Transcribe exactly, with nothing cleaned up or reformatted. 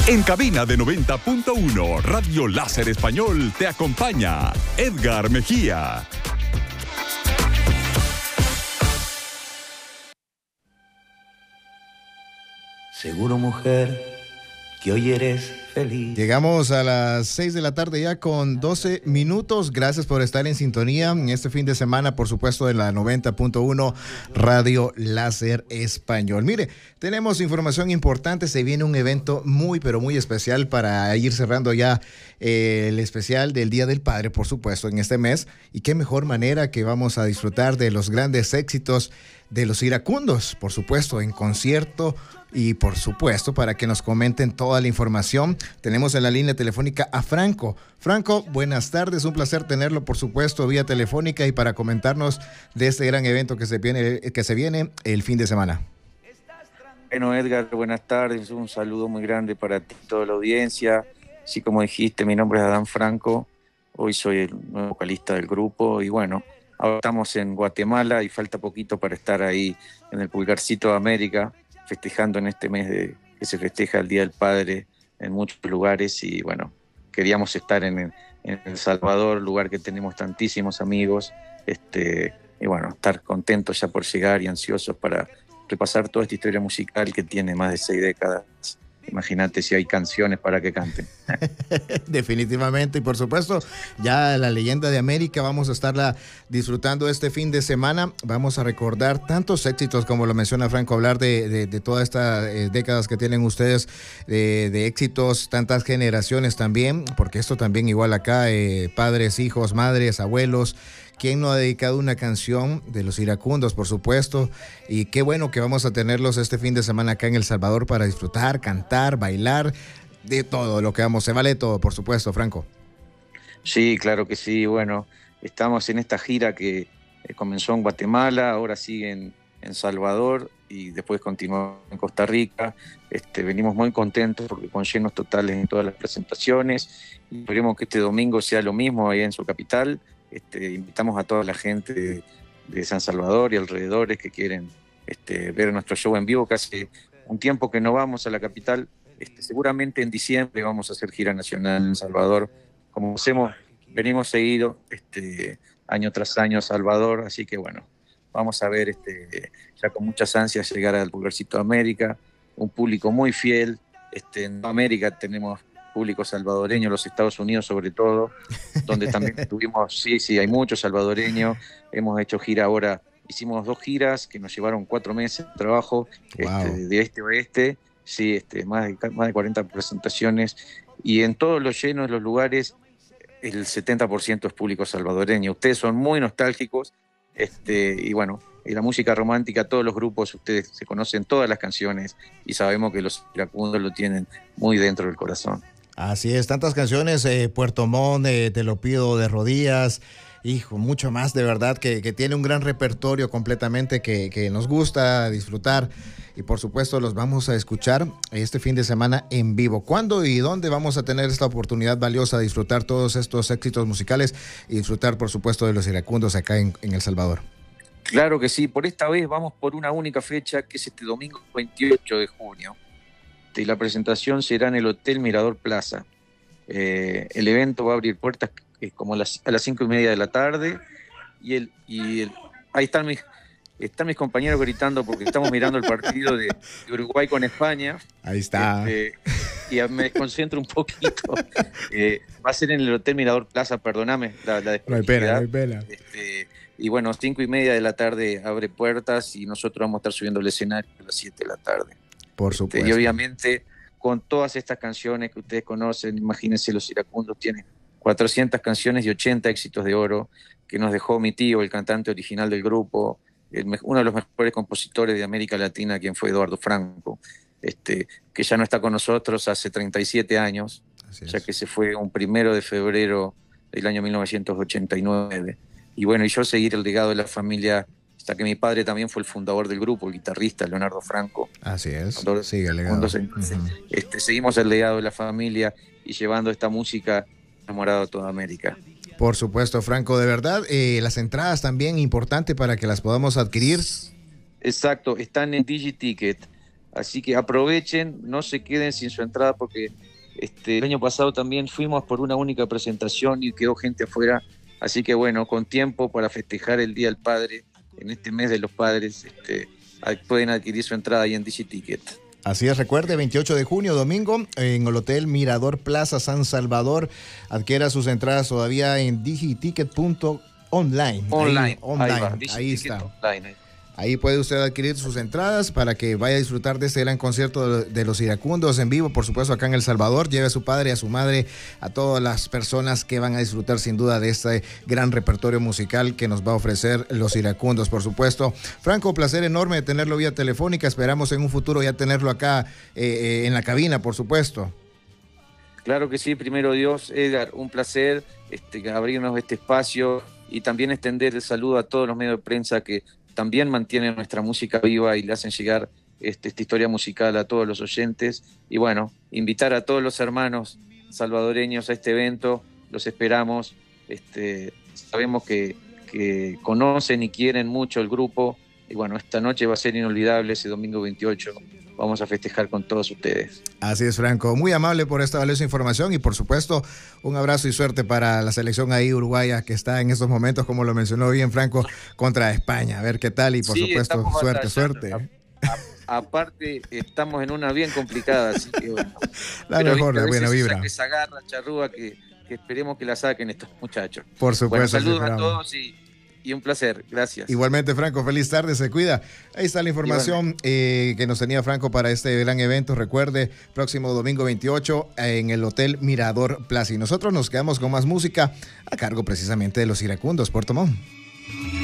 En cabina de noventa punto uno, Radio Láser Español te acompaña Edgar Mejía. Seguro, mujer, que hoy eres feliz. Llegamos a las seis de la tarde ya con doce minutos. Gracias por estar en sintonía en este fin de semana, por supuesto, de la noventa punto uno Radio Láser Español. Mire, tenemos información importante. Se viene un evento muy, pero muy especial para ir cerrando ya eh, el especial del Día del Padre, por supuesto, en este mes. Y qué mejor manera que vamos a disfrutar de los grandes éxitos de los iracundos, por supuesto, en concierto. Y por supuesto, para que nos comenten toda la información, tenemos en la línea telefónica a Franco. Franco, buenas tardes, un placer tenerlo, por supuesto, vía telefónica y para comentarnos de este gran evento que se viene, que se viene el fin de semana. Bueno, Edgar, buenas tardes, un saludo muy grande para ti y toda la audiencia. Así como dijiste, mi nombre es Adán Franco, hoy soy el nuevo vocalista del grupo y bueno, ahora estamos en Guatemala y falta poquito para estar ahí en el Pulgarcito de América, festejando en este mes de, que se festeja el Día del Padre en muchos lugares y bueno, queríamos estar en, en El Salvador, lugar que tenemos tantísimos amigos, este, y bueno, estar contentos ya por llegar y ansiosos para repasar toda esta historia musical que tiene más de seis décadas. Imagínate si hay canciones para que canten. Definitivamente, y por supuesto, ya la leyenda de América vamos a estarla disfrutando este fin de semana. Vamos a recordar tantos éxitos, como lo menciona Franco, hablar de, de, de todas estas eh, décadas que tienen ustedes, de, de éxitos, tantas generaciones también, porque esto también igual acá, eh, padres, hijos, madres, abuelos. ¿Quién no ha dedicado una canción de los iracundos, por supuesto? Y qué bueno que vamos a tenerlos este fin de semana acá en El Salvador para disfrutar, cantar, bailar, de todo lo que vamos. Se vale todo, por supuesto, Franco. Sí, claro que sí. Bueno, estamos en esta gira que comenzó en Guatemala, ahora sigue en, en Salvador y después continuó en Costa Rica. Este, venimos muy contentos porque con llenos totales en todas las presentaciones y esperemos que este domingo sea lo mismo ahí en su capital. Este, invitamos a toda la gente de, de San Salvador y alrededores que quieren este, ver nuestro show en vivo, que hace un tiempo que no vamos a la capital. Este, seguramente en diciembre vamos a hacer gira nacional en Salvador, como hacemos, venimos seguido este, año tras año a Salvador, así que bueno, vamos a ver este, ya con muchas ansias llegar al Pulgarcito de América, un público muy fiel. Este, en América tenemos público salvadoreño, los Estados Unidos sobre todo, donde también tuvimos, sí, sí, hay muchos salvadoreños, hemos hecho gira ahora, hicimos dos giras que nos llevaron cuatro meses de trabajo, wow. este, de este a oeste, sí, este, más, de, más de cuarenta presentaciones, y en todos los llenos de los lugares, el setenta por ciento es público salvadoreño. Ustedes son muy nostálgicos, este, y bueno, y la música romántica, todos los grupos, ustedes se conocen todas las canciones, y sabemos que los iracundos lo tienen muy dentro del corazón. Así es, tantas canciones, eh, Puerto Montt, eh, Te lo pido de rodillas, hijo, mucho más de verdad, que, que tiene un gran repertorio completamente que, que nos gusta disfrutar y por supuesto los vamos a escuchar este fin de semana en vivo. ¿Cuándo y dónde vamos a tener esta oportunidad valiosa de disfrutar todos estos éxitos musicales y disfrutar por supuesto de los iracundos acá en, en El Salvador? Claro que sí, por esta vez vamos por una única fecha que es este domingo veintiocho de junio. Y la presentación será en el Hotel Mirador Plaza. Eh, el evento va a abrir puertas eh, como a las, a las cinco y media de la tarde y, el, y el, ahí están mis, están mis compañeros gritando porque estamos mirando el partido de, de Uruguay con España. Ahí está. Este, y me desconcentro un poquito. Eh, va a ser en el Hotel Mirador Plaza, perdóname la, la No hay pena, no hay pena. Este, y bueno, cinco y media de la tarde abre puertas y nosotros vamos a estar subiendo al escenario a las siete de la tarde. Por supuesto. Y obviamente con todas estas canciones que ustedes conocen, imagínense, los iracundos tienen cuatrocientas canciones y ochenta éxitos de oro que nos dejó mi tío, el cantante original del grupo, el, uno de los mejores compositores de América Latina, quien fue Eduardo Franco, este, que ya no está con nosotros hace treinta y siete años, ya que se fue un primero de febrero del año mil novecientos ochenta y nueve. Y bueno, y yo seguir el legado de la familia, hasta que mi padre también fue el fundador del grupo, el guitarrista Leonardo Franco. Así es, Entonces, sigue el legado. Entonces, uh-huh. este, seguimos el legado de la familia y llevando esta música enamorada a toda América. Por supuesto, Franco, de verdad, eh, las entradas también importante para que las podamos adquirir. Exacto, están en Digiticket. así que aprovechen, no se queden sin su entrada, porque este, el año pasado también fuimos por una única presentación y quedó gente afuera, así que bueno, con tiempo para festejar el Día del Padre, en este mes de los padres, este, pueden adquirir su entrada ahí en DigiTicket. Así es, recuerde, veintiocho de junio, domingo, en el Hotel Mirador Plaza San Salvador. Adquiera sus entradas todavía en digiticket punto online. Online, ahí, online. ahí, va, ahí está. Online. Ahí puede usted adquirir sus entradas para que vaya a disfrutar de este gran concierto de, de los iracundos en vivo, por supuesto, acá en El Salvador. Lleve a su padre, a su madre, a todas las personas que van a disfrutar sin duda de este gran repertorio musical que nos va a ofrecer los iracundos, por supuesto. Franco, placer enorme de tenerlo vía telefónica. Esperamos en un futuro ya tenerlo acá eh, eh, en la cabina, por supuesto. Claro que sí, primero Dios. Edgar, un placer este, abrirnos este espacio y también extender el saludo a todos los medios de prensa que también mantienen nuestra música viva y le hacen llegar este, esta historia musical a todos los oyentes. Y bueno, invitar a todos los hermanos salvadoreños a este evento, los esperamos. Este, sabemos que, que conocen y quieren mucho el grupo, y bueno, esta noche va a ser inolvidable, ese domingo veintiocho. Vamos a festejar con todos ustedes. Así es, Franco. Muy amable por esta valiosa información y, por supuesto, un abrazo y suerte para la selección ahí uruguaya que está en estos momentos, como lo mencionó bien Franco, contra España. A ver qué tal y, por sí, supuesto, suerte, suerte. A, a, aparte, estamos en una bien complicada, así que bueno. La Pero, mejor, la buena vibra. Esa, esa garra charrúa que, que esperemos que la saquen estos muchachos. Por supuesto. Bueno, saludos a todos y... Y un placer, gracias. Igualmente, Franco, feliz tarde, se cuida. Ahí está la información eh, que nos tenía Franco para este gran evento. Recuerde, próximo domingo veintiocho en el Hotel Mirador Plaza. Y nosotros nos quedamos con más música a cargo precisamente de los iracundos, Puerto Montt.